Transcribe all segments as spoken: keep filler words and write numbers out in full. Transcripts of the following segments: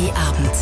Abend.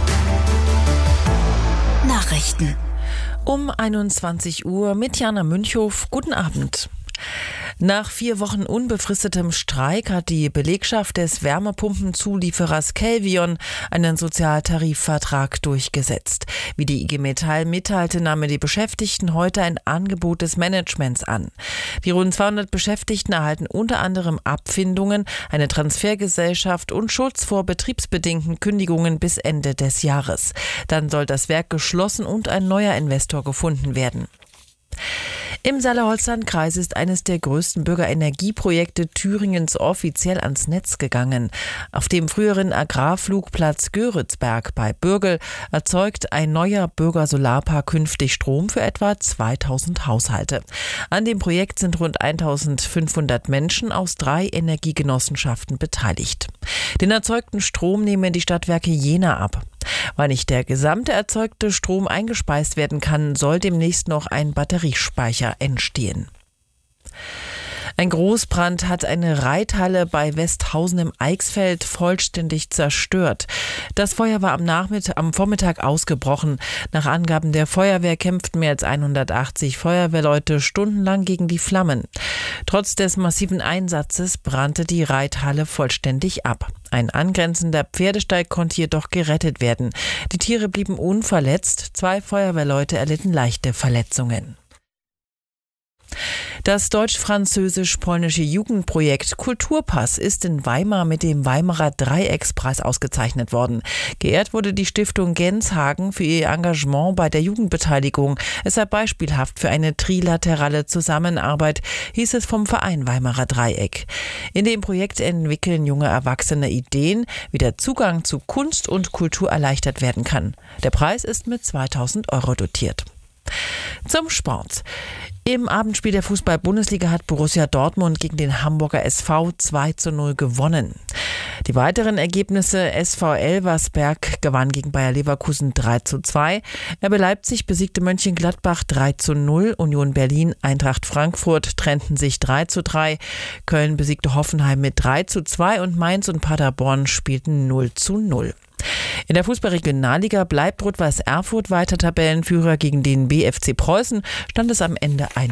Nachrichten. Um einundzwanzig Uhr mit Jana Münchhof. Guten Abend. Nach vier Wochen unbefristetem Streik hat die Belegschaft des Wärmepumpenzulieferers Kelvion einen Sozialtarifvertrag durchgesetzt. Wie die I G Metall mitteilte, nahmen die Beschäftigten heute ein Angebot des Managements an. Die rund zweihundert Beschäftigten erhalten unter anderem Abfindungen, eine Transfergesellschaft und Schutz vor betriebsbedingten Kündigungen bis Ende des Jahres. Dann soll das Werk geschlossen und ein neuer Investor gefunden werden. Im Saale-Holstein-Kreis ist eines der größten Bürgerenergieprojekte Thüringens offiziell ans Netz gegangen. Auf dem früheren Agrarflugplatz Göritzberg bei Bürgel erzeugt ein neuer Bürgersolarpark künftig Strom für etwa zweitausend Haushalte. An dem Projekt sind rund eintausendfünfhundert Menschen aus drei Energiegenossenschaften beteiligt. Den erzeugten Strom nehmen die Stadtwerke Jena ab. Weil nicht der gesamte erzeugte Strom eingespeist werden kann, soll demnächst noch ein Batteriespeicher entstehen. Ein Großbrand hat eine Reithalle bei Westhausen im Eichsfeld vollständig zerstört. Das Feuer war am Nachmittag, am Vormittag ausgebrochen. Nach Angaben der Feuerwehr kämpften mehr als hundertachtzig Feuerwehrleute stundenlang gegen die Flammen. Trotz des massiven Einsatzes brannte die Reithalle vollständig ab. Ein angrenzender Pferdestall konnte jedoch gerettet werden. Die Tiere blieben unverletzt. Zwei Feuerwehrleute erlitten leichte Verletzungen. Das deutsch-französisch-polnische Jugendprojekt Kulturpass ist in Weimar mit dem Weimarer Dreieckspreis ausgezeichnet worden. Geehrt wurde die Stiftung Genshagen für ihr Engagement bei der Jugendbeteiligung. Es sei beispielhaft für eine trilaterale Zusammenarbeit, hieß es vom Verein Weimarer Dreieck. In dem Projekt entwickeln junge Erwachsene Ideen, wie der Zugang zu Kunst und Kultur erleichtert werden kann. Der Preis ist mit zweitausend Euro dotiert. Zum Sport. Im Abendspiel der Fußball-Bundesliga hat Borussia Dortmund gegen den Hamburger S V zwei zu null gewonnen. Die weiteren Ergebnisse: S V Elversberg gewann gegen Bayer Leverkusen drei zu zwei, R B Leipzig besiegte Mönchengladbach drei zu null, Union Berlin, Eintracht Frankfurt trennten sich drei zu drei, Köln besiegte Hoffenheim mit drei zu zwei und Mainz und Paderborn spielten null zu null. In der Fußball-Regionalliga bleibt Rot-Weiß Erfurt weiter Tabellenführer. Gegen den B F C Preußen stand es am Ende eins